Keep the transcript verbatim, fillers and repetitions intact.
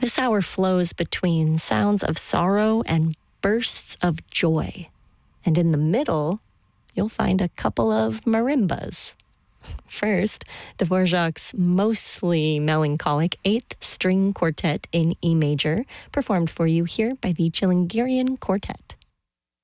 This hour flows between sounds of sorrow and bursts of joy. And in the middle, you'll find a couple of marimbas. First, Dvorak's mostly melancholic eighth string quartet in E major, performed for you here by the Chilingirian Quartet.